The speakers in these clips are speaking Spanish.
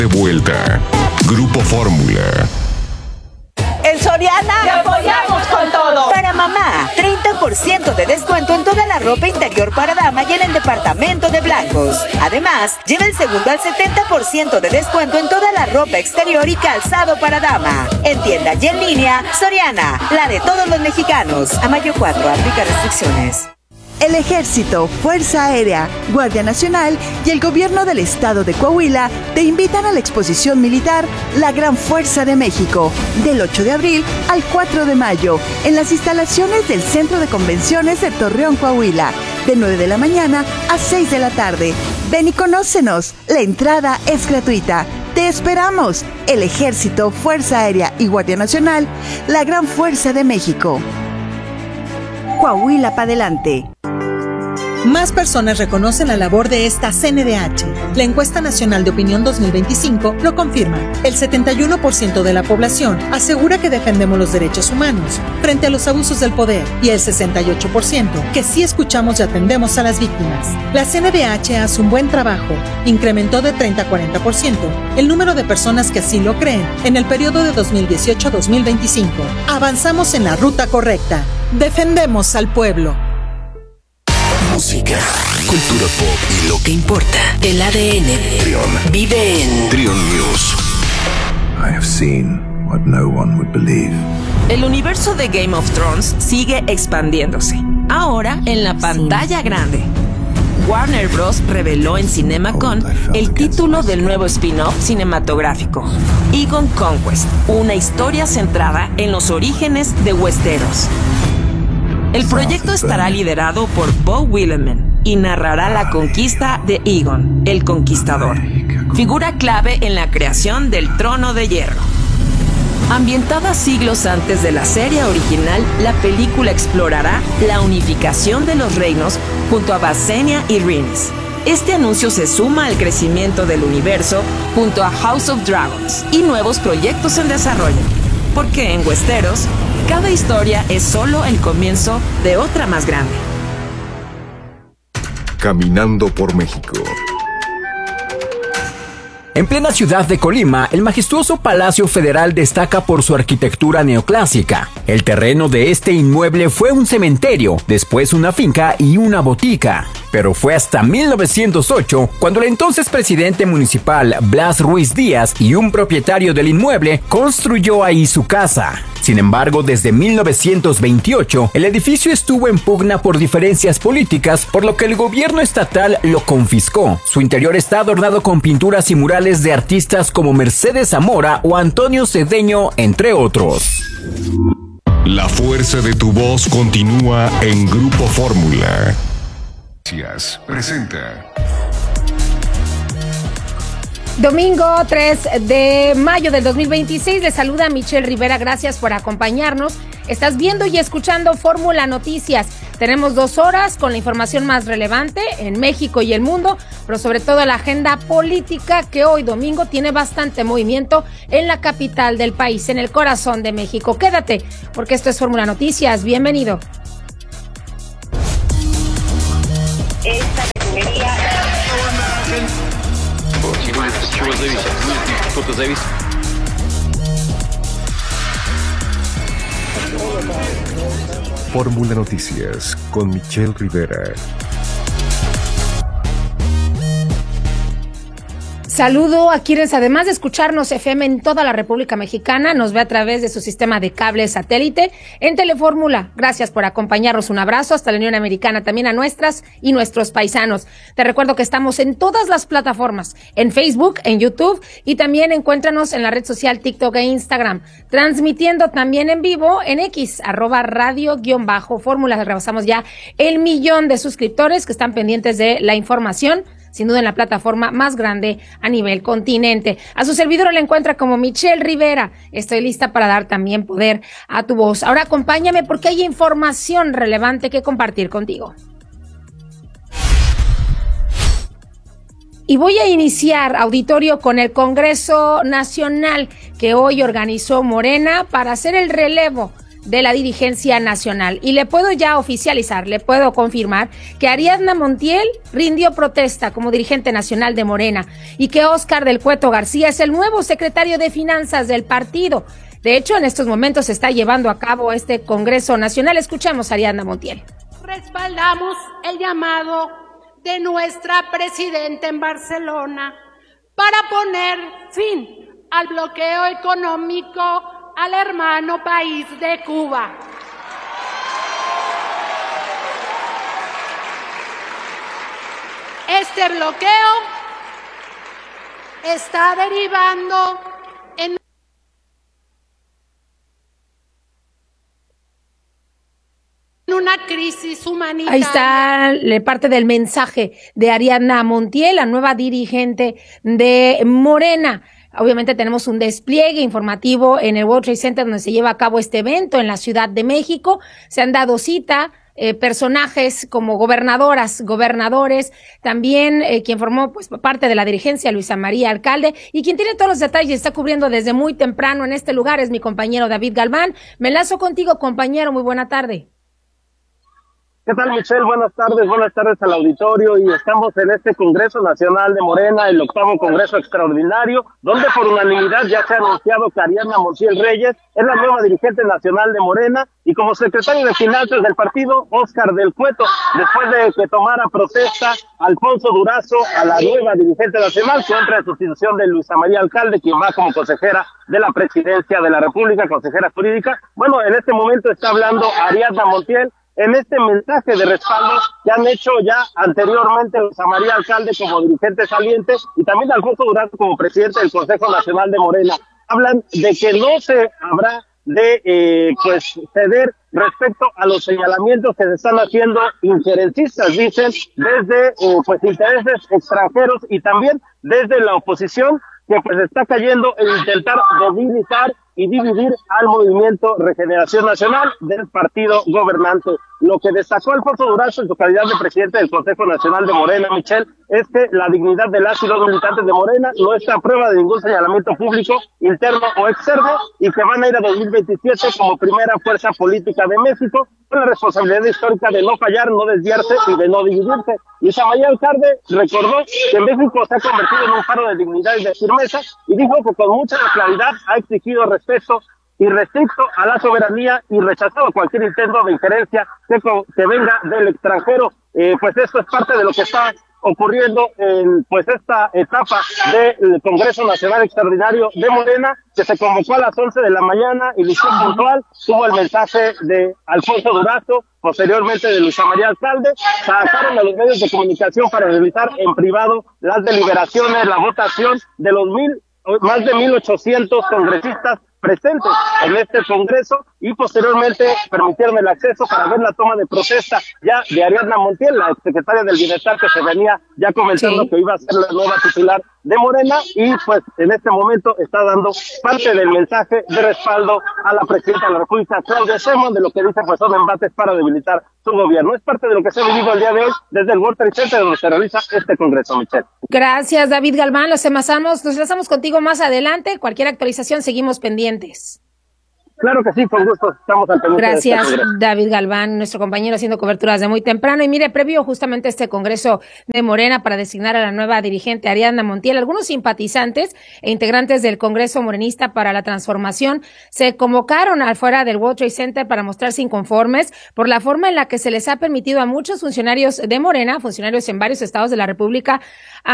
De vuelta. Grupo Fórmula. En Soriana ¡te apoyamos con todo! Para mamá, 30% de descuento en toda la ropa interior para dama y en el departamento de blancos. Además, lleva el segundo al 70% de descuento en toda la ropa exterior y calzado para dama. En tienda y en línea, Soriana, la de todos los mexicanos. A mayo 4, aplica restricciones. El Ejército, Fuerza Aérea, Guardia Nacional y el Gobierno del Estado de Coahuila te invitan a la exposición militar La Gran Fuerza de México, del 8 de abril al 4 de mayo, en las instalaciones del Centro de Convenciones de Torreón, Coahuila, de 9 de la mañana a 6 de la tarde. Ven y conócenos, la entrada es gratuita. ¡Te esperamos! El Ejército, Fuerza Aérea y Guardia Nacional, La Gran Fuerza de México. Coahuila para adelante. Más personas reconocen la labor de esta CNDH. La encuesta nacional de opinión 2025 lo confirma. El 71% de la población asegura que defendemos los derechos humanos frente a los abusos del poder y el 68% que sí escuchamos y atendemos a las víctimas. La CNDH hace un buen trabajo. Incrementó de 30 a 40% el número de personas que así lo creen en el periodo de 2018 a 2025. Avanzamos en la ruta correcta. Defendemos al pueblo. Música, cultura pop y lo que importa. El ADN Trion vive en Trion News. I have seen what no one would believe. El universo de Game of Thrones sigue expandiéndose, ahora en la pantalla grande. Warner Bros. Reveló en CinemaCon el título del nuevo spin-off cinematográfico, Aegon Conquest, una historia centrada en los orígenes de Westeros. El proyecto estará liderado por Beau Willimon y narrará la conquista de Aegon, el Conquistador, figura clave en la creación del Trono de Hierro. Ambientada siglos antes de la serie original, la película explorará la unificación de los reinos junto a Visenya y Rhaenys. Este anuncio se suma al crecimiento del universo junto a House of Dragons y nuevos proyectos en desarrollo, porque en Westeros, cada historia es solo el comienzo de otra más grande. Caminando por México. En plena ciudad de Colima, el majestuoso Palacio Federal destaca por su arquitectura neoclásica. El terreno de este inmueble fue un cementerio, después una finca y una botica. Pero fue hasta 1908 cuando el entonces presidente municipal Blas Ruiz Díaz y un propietario del inmueble construyó ahí su casa. Sin embargo, desde 1928, el edificio estuvo en pugna por diferencias políticas, por lo que el gobierno estatal lo confiscó. Su interior está adornado con pinturas y murales de artistas como Mercedes Zamora o Antonio Cedeño, entre otros. La fuerza de tu voz continúa en Grupo Fórmula. Presenta. Domingo 3 de mayo del 2026, les saluda Michelle Rivera, gracias por acompañarnos. Estás viendo y escuchando Fórmula Noticias. Tenemos 2 horas con la información más relevante en México y el mundo, pero sobre todo la agenda política que hoy domingo tiene bastante movimiento en la capital del país, en el corazón de México. Quédate, porque esto es Fórmula Noticias. Bienvenido. Esta categoría. Fórmula Noticias con Michelle Rivera. Saludo a quienes, además de escucharnos FM en toda la República Mexicana, nos ve a través de su sistema de cable satélite en Telefórmula. Gracias por acompañarnos. Un abrazo hasta la Unión Americana, también a nuestras y nuestros paisanos. Te recuerdo que estamos en todas las plataformas, en Facebook, en YouTube, y también encuéntranos en la red social TikTok e Instagram, transmitiendo también en vivo en X, @radio_fórmula. Rebasamos ya el 1,000,000 de suscriptores que están pendientes de la información, sin duda en la plataforma más grande a nivel continente. A su servidora la encuentra como Michelle Rivera. Estoy lista para dar también poder a tu voz. Ahora acompáñame porque hay información relevante que compartir contigo. Y voy a iniciar, auditorio, con el Congreso Nacional que hoy organizó Morena para hacer el relevo de la dirigencia nacional. Y le puedo ya oficializar, le puedo confirmar que Ariadna Montiel rindió protesta como dirigente nacional de Morena y que Óscar del Cueto García es el nuevo secretario de Finanzas del partido. De hecho, en estos momentos se está llevando a cabo este Congreso Nacional. Escuchemos a Ariadna Montiel. Respaldamos el llamado de nuestra presidenta en Barcelona para poner fin al bloqueo económico al hermano país de Cuba. Este bloqueo está derivando en una crisis humanitaria. Ahí está parte del mensaje de Ariadna Montiel, la nueva dirigente de Morena. Obviamente tenemos un despliegue informativo en el World Trade Center donde se lleva a cabo este evento en la Ciudad de México. Se han dado cita personajes como gobernadores, también quien formó pues parte de la dirigencia, Luisa María Alcalde, y quien tiene todos los detalles, está cubriendo desde muy temprano en este lugar, es mi compañero David Galván. Me enlazo contigo, compañero, muy buena tarde. ¿Qué tal, Michelle? Buenas tardes al auditorio, y estamos en este Congreso Nacional de Morena, el 8º Congreso Extraordinario, donde por unanimidad ya se ha anunciado que Ariadna Montiel Reyes es la nueva dirigente nacional de Morena, y como secretario de Finanzas del partido, Óscar del Cueto, después de que tomara protesta Alfonso Durazo a la nueva dirigente nacional, que entra en sustitución de Luisa María Alcalde, quien va como consejera de la Presidencia de la República, consejera jurídica. Bueno, en este momento está hablando Ariadna Montiel en este mensaje de respaldo que han hecho ya anteriormente Luisa María Alcalde como dirigente saliente y también Alfonso Durazo como presidente del Consejo Nacional de Morena. Hablan de que no se habrá de ceder respecto a los señalamientos que se están haciendo injerencistas, dicen, desde intereses extranjeros y también desde la oposición, que pues está cayendo en intentar debilitar y dividir al movimiento Regeneración Nacional del partido gobernante. Lo que destacó Alfonso Durazo en su calidad de presidente del Consejo Nacional de Morena, Michelle, es que la dignidad de las y los militantes de Morena no está a prueba de ningún señalamiento público, interno o externo, y que van a ir a 2027 como primera fuerza política de México, con la responsabilidad histórica de no fallar, no desviarse y de no dividirse. Y Samaría Alcalde recordó que México se ha convertido en un faro de dignidad y de firmeza, y dijo que con mucha claridad ha exigido respeto irrestricto a la soberanía y rechazado cualquier intento de injerencia que venga del extranjero. Pues esto es parte de lo que está ocurriendo en pues esta etapa del Congreso Nacional Extraordinario de Morena, que se convocó a las 11 de la mañana y listo puntual. Tuvo el mensaje de Alfonso Durazo, posteriormente de Luisa María Alcalde. Sacaron a los medios de comunicación para realizar en privado las deliberaciones, la votación de los más de 1,800 congresistas presentes en este congreso, y posteriormente permitieron el acceso para ver la toma de protesta ya de Ariadna Montiel, la exsecretaria del Bienestar, que se venía ya comentando que iba a ser la nueva titular de Morena, y pues en este momento está dando parte del mensaje de respaldo a la presidenta de la República, Claudia Sheinbaum, de lo que dice pues son embates para debilitar su gobierno. Es parte de lo que se ha vivido el día de hoy desde el World Trade Center, donde se realiza este congreso, Michelle. Gracias, David Galván. Nos enlazamos contigo más adelante. Cualquier actualización, seguimos pendientes. Claro que sí, con gusto, estamos al pendiente. Gracias, David Galván, nuestro compañero haciendo coberturas de muy temprano. Y mire, previo justamente a este Congreso de Morena para designar a la nueva dirigente Ariadna Montiel, algunos simpatizantes e integrantes del Congreso Morenista para la Transformación se convocaron afuera del World Trade Center para mostrarse inconformes por la forma en la que se les ha permitido a muchos funcionarios de Morena, funcionarios en varios estados de la República,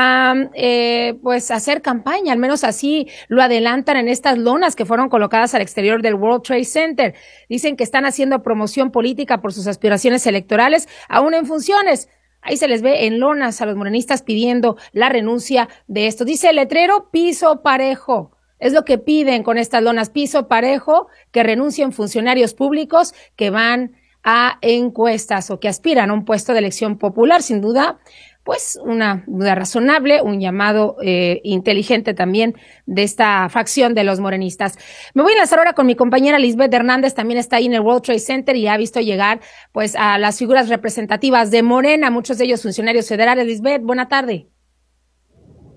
pues hacer campaña, al menos así lo adelantan en estas lonas que fueron colocadas al exterior del World Trade Center. Dicen que están haciendo promoción política por sus aspiraciones electorales, aún en funciones. Ahí se les ve en lonas a los morenistas pidiendo la renuncia de esto. Dice el letrero, piso parejo. Es lo que piden con estas lonas, piso parejo, que renuncien funcionarios públicos que van a encuestas o que aspiran a un puesto de elección popular. Sin duda, pues una duda razonable, un llamado inteligente también de esta facción de los morenistas. Me voy a enlazar ahora con mi compañera Lisbeth Hernández, también está ahí en el World Trade Center y ha visto llegar pues a las figuras representativas de Morena, muchos de ellos funcionarios federales. Lisbeth, buena tarde.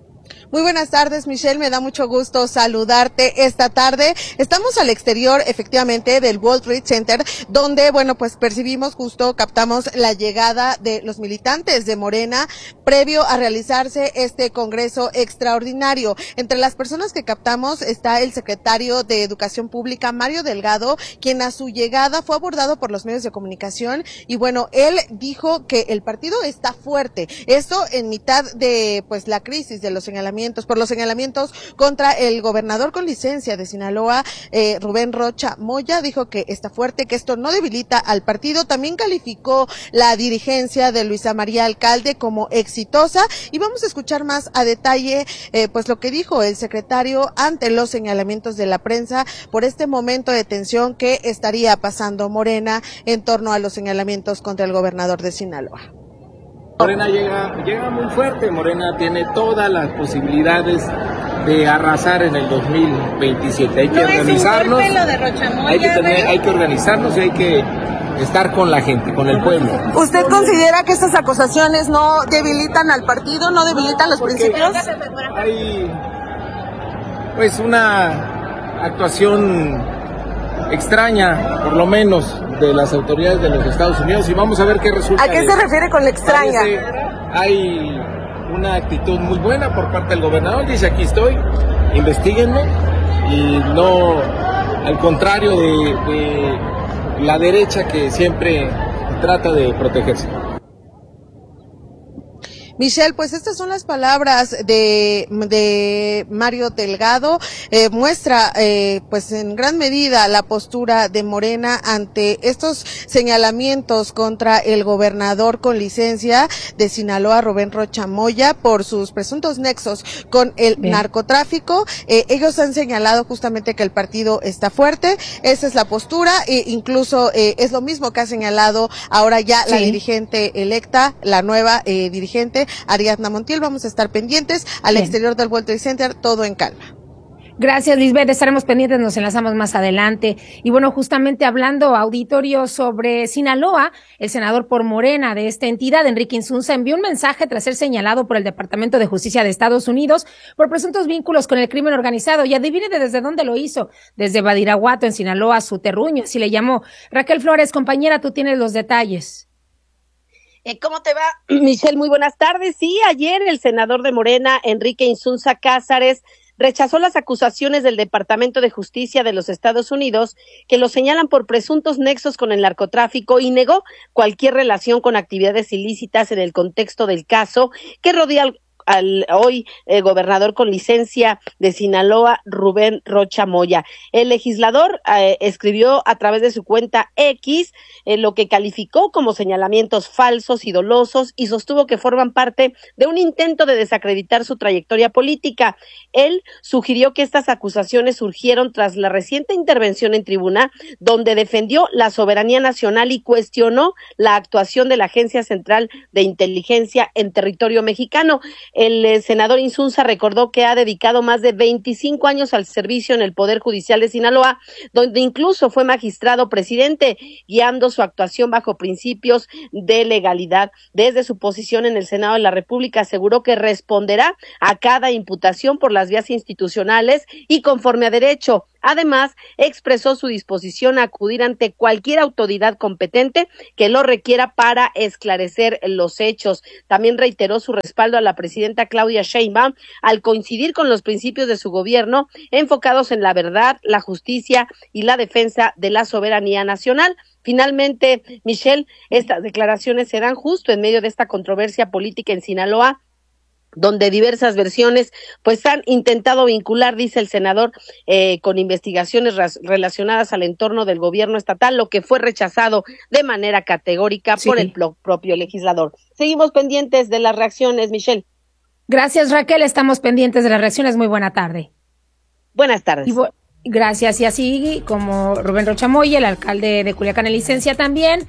Muy buenas tardes, Michelle, me da mucho gusto saludarte esta tarde. Estamos al exterior, efectivamente, del World Trade Center, donde, bueno, pues captamos la llegada de los militantes de Morena previo a realizarse este congreso extraordinario. Entre las personas que captamos está el secretario de Educación Pública, Mario Delgado, quien a su llegada fue abordado por los medios de comunicación y, bueno, él dijo que el partido está fuerte. Esto en mitad de, pues, la crisis de los señalamientos contra el gobernador con licencia de Sinaloa, Rubén Rocha Moya. Dijo que está fuerte, que esto no debilita al partido. También calificó la dirigencia de Luisa María Alcalde como exitosa, y vamos a escuchar más a detalle pues lo que dijo el secretario ante los señalamientos de la prensa por este momento de tensión que estaría pasando Morena en torno a los señalamientos contra el gobernador de Sinaloa. Morena llega muy fuerte. Morena tiene todas las posibilidades de arrasar en el 2027. Hay que organizarnos. Hay que organizarnos y hay que estar con la gente, con el pueblo. ¿Usted considera que estas acusaciones no debilitan al partido, no debilitan los principios? Hay pues una actuación extraña, por lo menos, de las autoridades de los Estados Unidos, y vamos a ver qué resulta. ¿A qué se refiere con la extraña? Hay una actitud muy buena por parte del gobernador, dice: aquí estoy, investíguenme, y no al contrario de la derecha, que siempre trata de protegerse. Michelle, pues estas son las palabras de Mario Delgado. Muestra pues en gran medida la postura de Morena ante estos señalamientos contra el gobernador con licencia de Sinaloa, Rubén Rocha Moya, por sus presuntos nexos con el narcotráfico. Ellos han señalado justamente que el partido está fuerte. Esa es la postura, e incluso es lo mismo que ha señalado ahora ya la dirigente electa, la nueva dirigente, Ariadna Montiel. Vamos a estar pendientes al exterior del World Trade Center, todo en calma. Gracias, Lisbeth, estaremos pendientes, nos enlazamos más adelante. Y bueno, justamente hablando, auditorio, sobre Sinaloa, el senador por Morena de esta entidad, Enrique Insunza, envió un mensaje tras ser señalado por el Departamento de Justicia de Estados Unidos por presuntos vínculos con el crimen organizado. Y adivine desde dónde lo hizo: desde Badiraguato, en Sinaloa, su terruño, así le llamó. Raquel Flores, compañera, tú tienes los detalles. ¿Cómo te va, Michelle? Muy buenas tardes. Sí, ayer el senador de Morena, Enrique Insunza Cázares, rechazó las acusaciones del Departamento de Justicia de los Estados Unidos que lo señalan por presuntos nexos con el narcotráfico y negó cualquier relación con actividades ilícitas en el contexto del caso que rodea al hoy gobernador con licencia de Sinaloa, Rubén Rocha Moya. El legislador escribió a través de su cuenta X lo que calificó como señalamientos falsos y dolosos, y sostuvo que forman parte de un intento de desacreditar su trayectoria política. Él sugirió que estas acusaciones surgieron tras la reciente intervención en tribuna, donde defendió la soberanía nacional y cuestionó la actuación de la Agencia Central de Inteligencia en territorio mexicano. El senador Insunza recordó que ha dedicado más de 25 años al servicio en el Poder Judicial de Sinaloa, donde incluso fue magistrado presidente, guiando su actuación bajo principios de legalidad. Desde su posición en el Senado de la República aseguró que responderá a cada imputación por las vías institucionales y conforme a derecho. Además, expresó su disposición a acudir ante cualquier autoridad competente que lo requiera para esclarecer los hechos. También reiteró su respaldo a la presidenta Claudia Sheinbaum al coincidir con los principios de su gobierno enfocados en la verdad, la justicia y la defensa de la soberanía nacional. Finalmente, Michelle, estas declaraciones se dan justo en medio de esta controversia política en Sinaloa, donde diversas versiones pues han intentado vincular, dice el senador, con investigaciones relacionadas al entorno del gobierno estatal, lo que fue rechazado de manera categórica por el propio legislador. Seguimos pendientes de las reacciones, Michelle. Gracias, Raquel, estamos pendientes de las reacciones. Muy buena tarde. Buenas tardes. Gracias, y así como Rubén Rocha Moya, el alcalde de Culiacán en licencia también.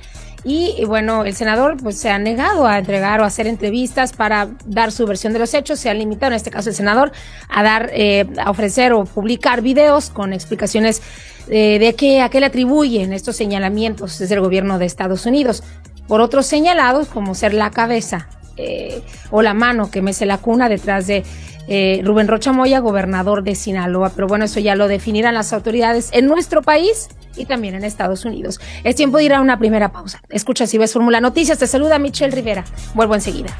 Y bueno, el senador pues se ha negado a entregar o a hacer entrevistas para dar su versión de los hechos. Se ha limitado, en este caso el senador, a dar, a ofrecer o publicar videos con explicaciones de a qué le atribuyen estos señalamientos desde el gobierno de Estados Unidos. Por otros señalados, como ser la cabeza, o la mano que mece la cuna detrás de Rubén Rocha Moya, gobernador de Sinaloa. Pero bueno, eso ya lo definirán las autoridades en nuestro país y también en Estados Unidos. Es tiempo de ir a una primera pausa. Escucha Si Ves Fórmula Noticias. Te saluda Michelle Rivera. Vuelvo enseguida.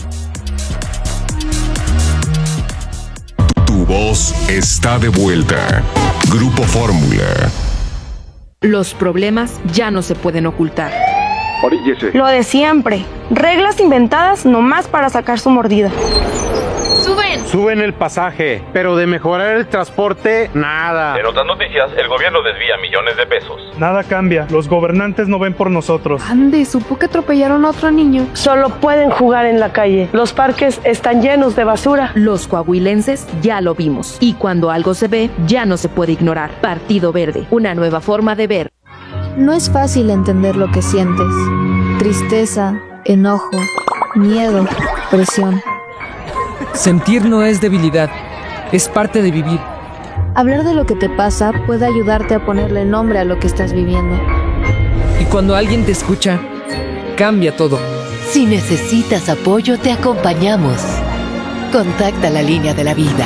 Tu voz está de vuelta. Grupo Fórmula. Los problemas ya no se pueden ocultar. Oríllese. Lo de siempre. Reglas inventadas nomás para sacar su mordida. Suben el pasaje, pero de mejorar el transporte, nada. En otras noticias, el gobierno desvía millones de pesos. Nada cambia, los gobernantes no ven por nosotros. Ande, supo que atropellaron a otro niño. Solo pueden jugar en la calle. Los parques están llenos de basura. Los coahuilenses ya lo vimos. Y cuando algo se ve, ya no se puede ignorar. Partido Verde, una nueva forma de ver. No es fácil entender lo que sientes. Tristeza, enojo, miedo, presión. Sentir no es debilidad, es parte de vivir. Hablar de lo que te pasa puede ayudarte a ponerle nombre a lo que estás viviendo. Y cuando alguien te escucha, cambia todo. Si necesitas apoyo, te acompañamos. Contacta la línea de la vida.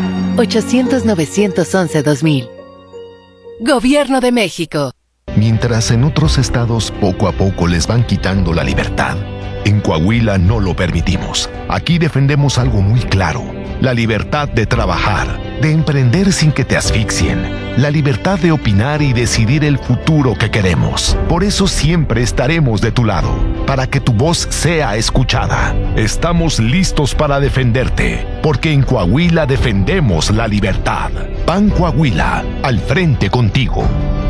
800-911-2000. Gobierno de México. Mientras en otros estados poco a poco les van quitando la libertad, en Coahuila no lo permitimos. Aquí defendemos algo muy claro: la libertad de trabajar, de emprender sin que te asfixien, la libertad de opinar y decidir el futuro que queremos. Por eso siempre estaremos de tu lado, para que tu voz sea escuchada. Estamos listos para defenderte, porque en Coahuila defendemos la libertad. PAN Coahuila, al frente contigo.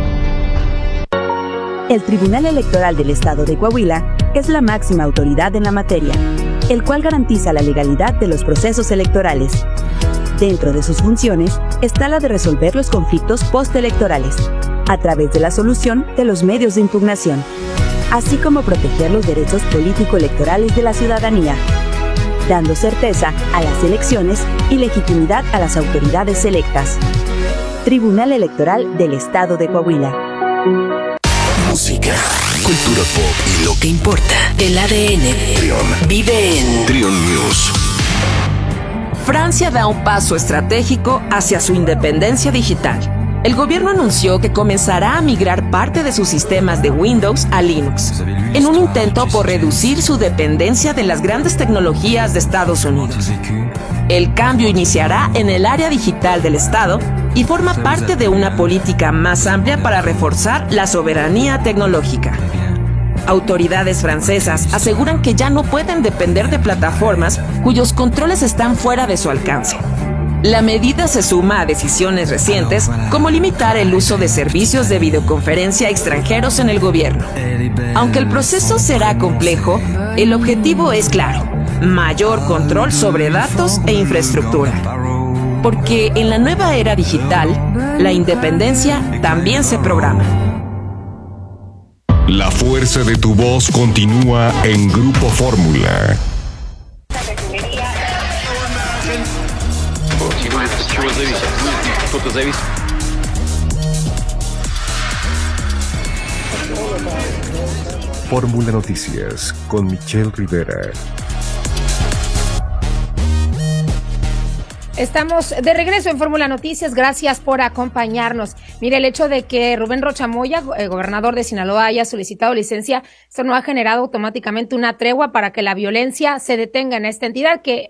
El Tribunal Electoral del Estado de Coahuila es la máxima autoridad en la materia, el cual garantiza la legalidad de los procesos electorales. Dentro de sus funciones está la de resolver los conflictos postelectorales, a través de la solución de los medios de impugnación, así como proteger los derechos político-electorales de la ciudadanía, dando certeza a las elecciones y legitimidad a las autoridades electas. Tribunal Electoral del Estado de Coahuila. Música, cultura pop y lo que importa. El ADN vive en Trion News. Francia da un paso estratégico hacia su independencia digital. El gobierno anunció que comenzará a migrar parte de sus sistemas de Windows a Linux, en un intento por reducir su dependencia de las grandes tecnologías de Estados Unidos. El cambio iniciará en el área digital del Estado y forma parte de una política más amplia para reforzar la soberanía tecnológica. Autoridades francesas aseguran que ya no pueden depender de plataformas cuyos controles están fuera de su alcance. La medida se suma a decisiones recientes, como limitar el uso de servicios de videoconferencia extranjeros en el gobierno. Aunque el proceso será complejo, el objetivo es claro: mayor control sobre datos e infraestructura. Porque en la nueva era digital, la independencia también se programa. La fuerza de tu voz continúa en Grupo Fórmula. Fórmula Noticias con Michelle Rivera. Estamos de regreso en Fórmula Noticias, gracias por acompañarnos. Mire, el hecho de que Rubén Rocha Moya, gobernador de Sinaloa, haya solicitado licencia, esto no ha generado automáticamente una tregua para que la violencia se detenga en esta entidad, que